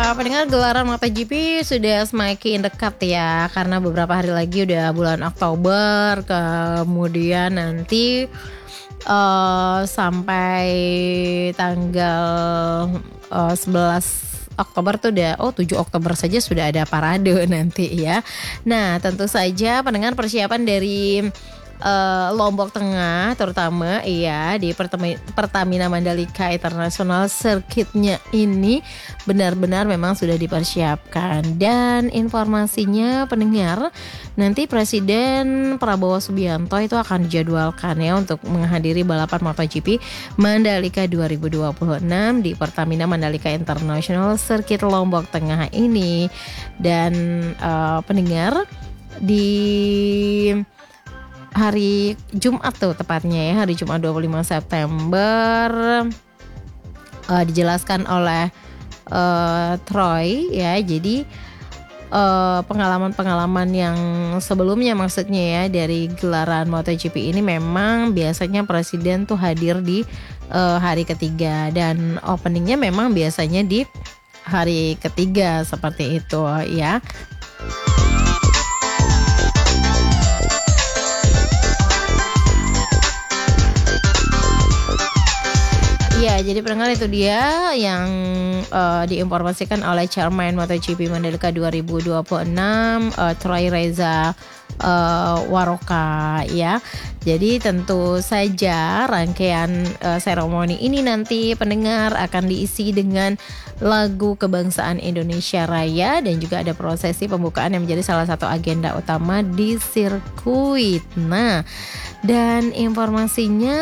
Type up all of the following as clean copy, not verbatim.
Pendengar gelaran MotoGP sudah semakin dekat ya, karena beberapa hari lagi udah bulan Oktober, kemudian nanti sampai tanggal 11 Oktober tuh udah 7 Oktober saja sudah ada parade nanti ya. Nah, tentu saja pendengar persiapan dari Lombok Tengah terutama ya di Pertamina Mandalika International Circuitnya ini benar-benar memang sudah dipersiapkan. Dan informasinya pendengar, nanti Presiden Prabowo Subianto itu akan dijadwalkan ya untuk menghadiri balapan MotoGP Mandalika 2026 di Pertamina Mandalika International Circuit Lombok Tengah ini. Dan pendengar, di hari Jumat tuh tepatnya ya, hari Jumat 25 September dijelaskan oleh Troy ya. Jadi pengalaman-pengalaman yang sebelumnya maksudnya ya dari gelaran MotoGP ini memang biasanya presiden tuh hadir di hari ketiga, dan openingnya memang biasanya di hari ketiga seperti itu ya. Ya, jadi pendengar itu dia yang diinformasikan oleh Chairman MotoGP Mandalika 2026 Troy Reza Waroka ya. Jadi tentu saja rangkaian seremoni ini nanti pendengar akan diisi dengan lagu kebangsaan Indonesia Raya, dan juga ada prosesi pembukaan yang menjadi salah satu agenda utama di sirkuit. Nah, dan informasinya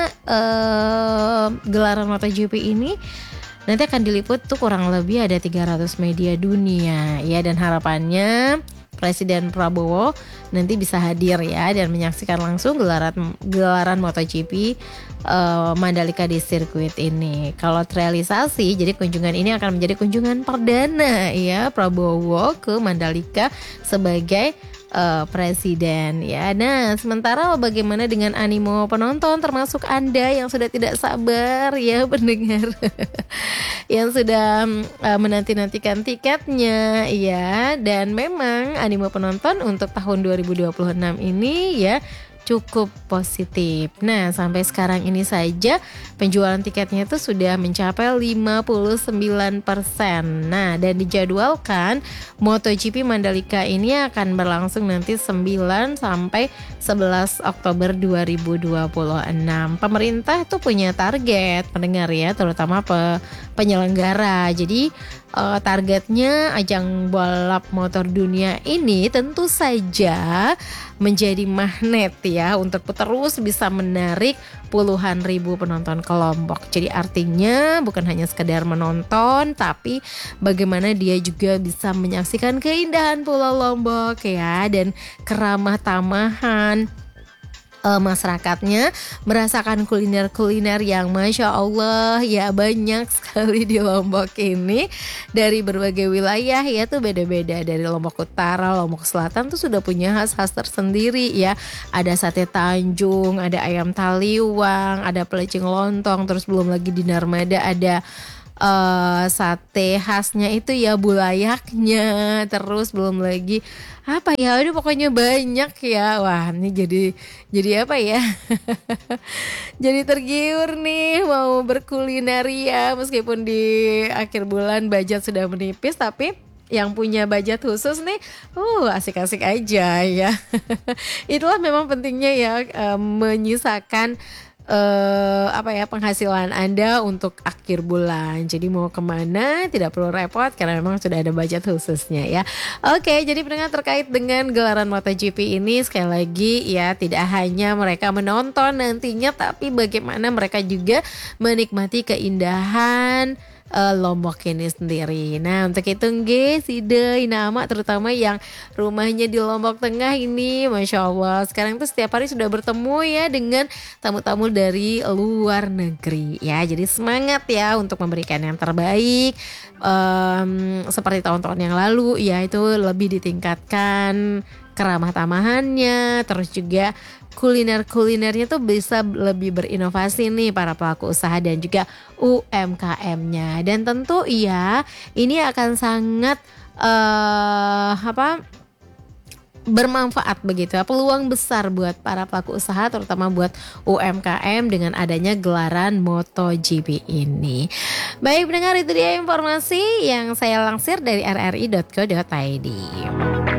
gelaran MotoGP ini nanti akan diliput tuh kurang lebih ada 300 media dunia ya, dan harapannya Presiden Prabowo nanti bisa hadir ya dan menyaksikan langsung gelaran MotoGP Mandalika di sirkuit ini. Kalau terrealisasi, jadi kunjungan ini akan menjadi kunjungan perdana ya Prabowo ke Mandalika sebagai presiden ya. Nah, sementara bagaimana dengan animo penonton termasuk Anda yang sudah tidak sabar ya pendengar yang sudah menanti-nantikan tiketnya ya. Dan memang animo penonton untuk tahun 2026 ini ya cukup positif. Nah, sampai sekarang ini saja penjualan tiketnya itu sudah mencapai 59%. Nah, dan dijadwalkan MotoGP Mandalika ini akan berlangsung nanti 9 sampai 11 Oktober 2026. Pemerintah itu punya target pendengar ya, terutama penyelenggara. Jadi targetnya ajang balap motor dunia ini tentu saja menjadi magnet ya untuk terus bisa menarik puluhan ribu penonton ke Lombok. Jadi artinya bukan hanya sekedar menonton, tapi bagaimana dia juga bisa menyaksikan keindahan Pulau Lombok ya, dan keramah tamahan masyarakatnya, merasakan kuliner-kuliner yang Masya Allah ya banyak sekali di Lombok ini. Dari berbagai wilayah ya tuh beda-beda, dari Lombok Utara, Lombok Selatan tuh sudah punya khas-khas tersendiri ya. Ada sate Tanjung, ada ayam taliwang, ada pelecing lontong, terus belum lagi di Narmada ada sate khasnya itu ya bulayaknya, terus belum lagi apa ya, udah pokoknya banyak ya. Wah, ini jadi apa ya jadi tergiur nih mau berkuliner ya, meskipun di akhir bulan budget sudah menipis, tapi yang punya budget khusus nih asik-asik aja ya. Itulah memang pentingnya ya menyisakan penghasilan Anda untuk akhir bulan. Jadi mau kemana tidak perlu repot karena memang sudah ada budget khususnya ya. Oke, jadi pendengar, terkait dengan gelaran MotoGP ini sekali lagi ya, tidak hanya mereka menonton nantinya, tapi bagaimana mereka juga menikmati keindahan Lombok ini sendiri. Nah, untuk itu Ide nama terutama yang rumahnya di Lombok Tengah ini, Masya Allah, sekarang tuh setiap hari sudah bertemu ya dengan tamu-tamu dari luar negeri ya. Jadi semangat ya untuk memberikan yang terbaik. Seperti tahun-tahun yang lalu ya, itu lebih ditingkatkan keramah tamahannya, terus juga kuliner-kulinernya tuh bisa lebih berinovasi nih para pelaku usaha dan juga UMKM-nya. Dan tentu ya ini akan sangat bermanfaat begitu ya, peluang besar buat para pelaku usaha terutama buat UMKM dengan adanya gelaran MotoGP ini. Baik pendengar, itu dia informasi yang saya lansir dari rri.co.id.